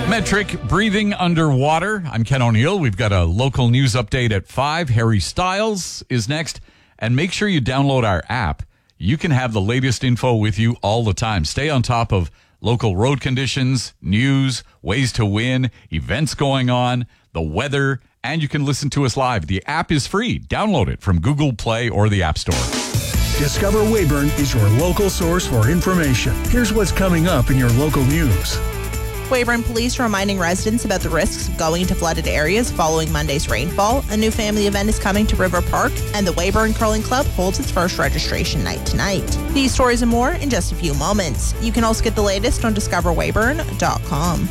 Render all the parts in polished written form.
Metric breathing underwater. I'm Ken O'Neill. We've got a local news update at 5. Harry Styles is next. And make sure you download our app. You can have the latest info with you all the time. Stay on top of local road conditions, news, ways to win, events going on, the weather, and you can listen to us live. The app is free. Download it from Google Play or the App Store. Discover Weyburn is your local source for information. Here's what's coming up in your local news. Weyburn Police reminding residents about the risks of going into flooded areas following Monday's rainfall. A new family event is coming to River Park, and the Weyburn Curling Club holds its first registration night tonight. These stories and more in just a few moments. You can also get the latest on discoverweyburn.com.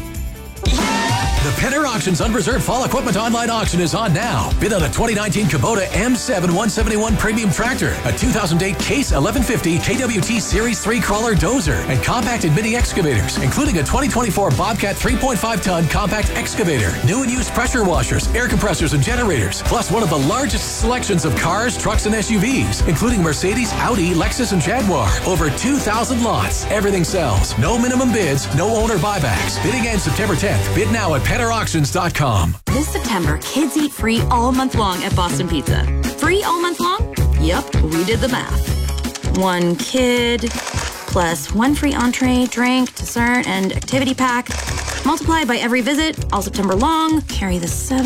The Penner Auctions Unreserved Fall Equipment Online Auction is on now. Bid on a 2019 Kubota M7 171 Premium Tractor, a 2008 Case 1150 KWT Series 3 Crawler Dozer, and compacted mini excavators, including a 2024 Bobcat 3.5-ton compact excavator, new and used pressure washers, air compressors, and generators, plus one of the largest selections of cars, trucks, and SUVs, including Mercedes, Audi, Lexus, and Jaguar. Over 2,000 lots. Everything sells. No minimum bids, no owner buybacks. Bidding ends September 10th. Bid now at PennerAuctions.com. This September, kids eat free all month long at Boston Pizza. Free all month long? Yup, we did the math. One kid plus one free entree, drink, dessert, and activity pack. Multiply by every visit, all September long. Carry the 7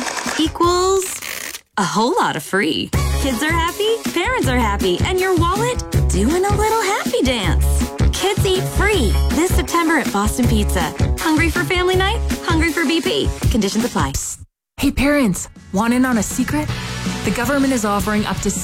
equals a whole lot of free. Kids are happy, parents are happy, and your wallet doing a little happy dance. Kids eat free this September at Boston Pizza. Hungry for family night? Hungry for BP. Conditions apply. Hey parents, want in on a secret? The government is offering up to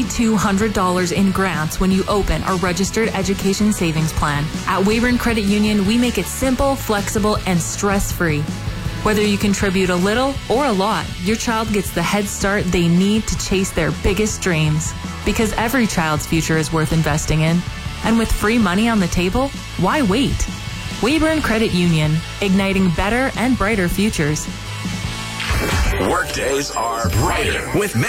$7,200 in grants when you open a registered education savings plan. At Weyburn Credit Union, we make it simple, flexible, and stress-free. Whether you contribute a little or a lot, your child gets the head start they need to chase their biggest dreams. Because every child's future is worth investing in. And with free money on the table, why wait? Weyburn Credit Union, igniting better and brighter futures. Workdays are brighter with